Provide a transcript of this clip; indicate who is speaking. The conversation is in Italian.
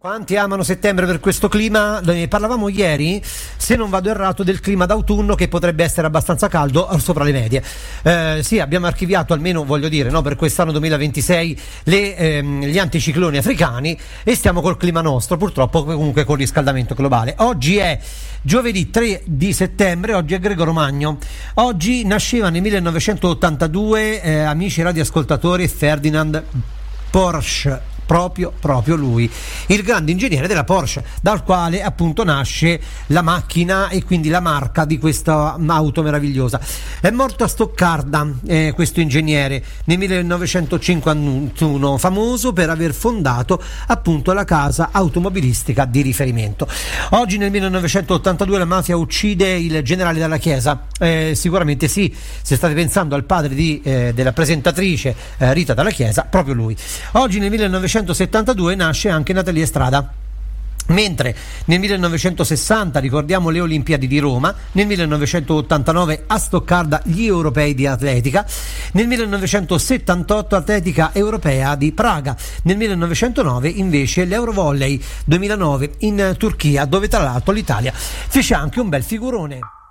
Speaker 1: Quanti amano settembre per questo clima? Parlavamo ieri, se non vado errato, del clima d'autunno che potrebbe essere abbastanza caldo sopra le medie. Sì, abbiamo archiviato, almeno voglio dire, no, per quest'anno 2026 gli anticicloni africani e stiamo col clima nostro, purtroppo comunque con il riscaldamento globale. Oggi è giovedì 3 di settembre, oggi è Gregoro Magno. Oggi nasceva nel 1982, amici radioascoltatori, Ferdinand Porsche. Proprio lui, il grande ingegnere della Porsche, dal quale appunto nasce la macchina e quindi la marca di questa auto meravigliosa. È morto a Stoccarda questo ingegnere nel 1951, famoso per aver fondato appunto la casa automobilistica di riferimento. Oggi nel 1982 la mafia uccide il generale Dalla Chiesa, sicuramente sì, se state pensando al padre della presentatrice Rita Dalla Chiesa, proprio lui. Oggi nel 1972 nasce anche Natalia Estrada. Mentre nel 1960 ricordiamo le Olimpiadi di Roma, nel 1989 a Stoccarda gli europei di atletica, nel 1978 atletica europea di Praga, nel 1909 invece l'Eurovolley 2009 in Turchia, dove tra l'altro l'Italia fece anche un bel figurone.